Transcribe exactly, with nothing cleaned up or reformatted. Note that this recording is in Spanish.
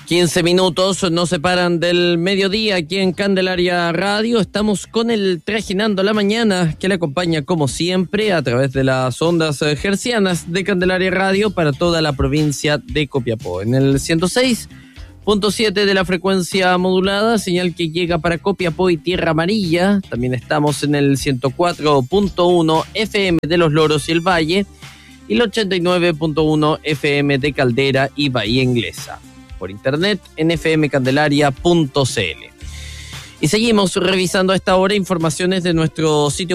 quince minutos nos separan del mediodía aquí en Candelaria Radio. Estamos con el Trajinando la Mañana, que le acompaña como siempre a través de las ondas hercianas de Candelaria Radio para toda la provincia de Copiapó. En el ciento seis punto siete de la frecuencia modulada, señal que llega para Copiapó y Tierra Amarilla. También estamos en el ciento cuatro punto uno F M de Los Loros y el Valle y el ochenta y nueve punto uno F M de Caldera y Bahía Inglesa. Por internet en f m candelaria punto c l. Y seguimos revisando a esta hora informaciones de nuestro sitio